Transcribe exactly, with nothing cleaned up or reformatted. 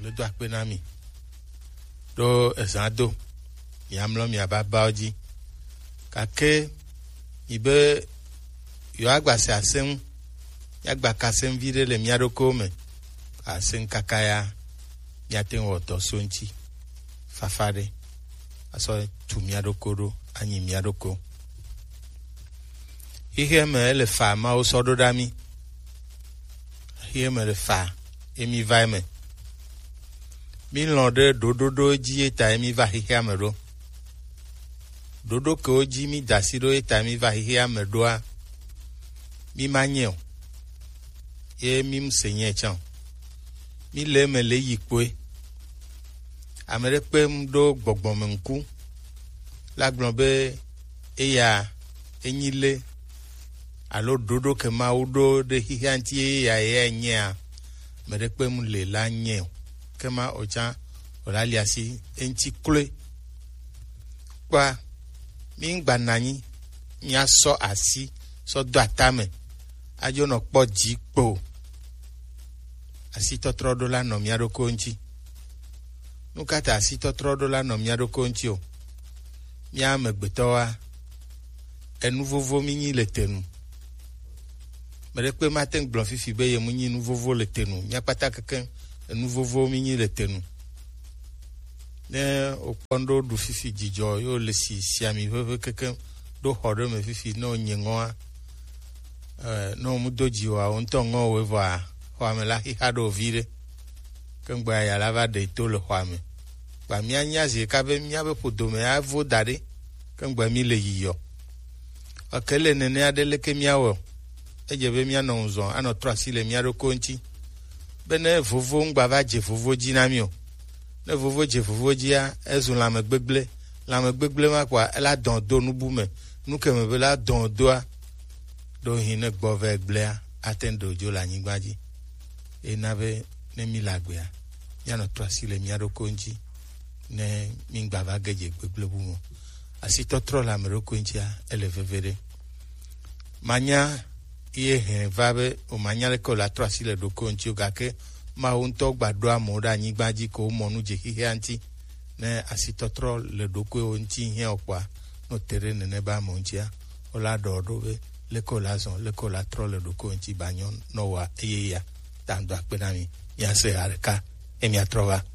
le do akpe na mi do ezado yamlo mi aba baoji kake ibe yo agba se asem yagba kasem vire le miaroko me asen kakaya yaten woto sonchi fafade aso tu miaroko do anyi miaroko ihe me le fa ma o sodo dami ihe me le fa emi vai me mi lode dododo ji eta emi va ihe amero dodo ko ji mi dasiro eta emi va ihe amedo a mi manyeo e mi msenye chan mi le me le yikwe amere pe mdo gbogbon me nku lagbon be eya enyile alo dodo ke ma udo de hihanti ya ya nya mere pe mu le la nye ke ma ocha olaliasi enti kule kwa mi ngba nanyi mi aso asi so do atame ajo no po ji po asi totro dola no mi aroko nchi nukata asi totro dola no mi aroko nchi o mi amegbetowa enu vovo mi nyi le tenu mere pe matin blon fifi be ye mu nyi nu vovo le tenu mi apata keke enu vovo mi nyi le tenu ne opondo du fifi jijo yo le si siami vovo keke do horo me fifi no nyengoa eh no mu doji wa onto ngo we va wa me la hi hado vire kengba ya lava de to le wa me ba mi anya ze ka be mi abe podo me avo dare kengba mi le yiyo akele nene adele ke mi awo eje be mi anonzo ano trasi le mi aroko nchi bene vovo ngba va je vovo ji na mi o ne vovo je vovo ji a ezun la me gbegble la me gbegble ma kwa la don do nu bu me nu ke me be la don do a do hine gbo ve gble atendo jo la nyigbaji e nave ne mi lagbe a ya no trasi le mi aroko nchi ne mi ngba va geje gbegble bu mo asi totro la me roko nchi a elevevere manya iye hen vabe o manyale ko la trasi le doko nchi o gake ma unto gbado amoda nyigbaji ko monu je hihe anti ne asitotro le doko nchi he okwa no tere ne ba mo nchi a o la dodo be le ko la zon le ko la tro le doko nchi banyon no wa iye ya tando akpe na mi ya se areka emi atrova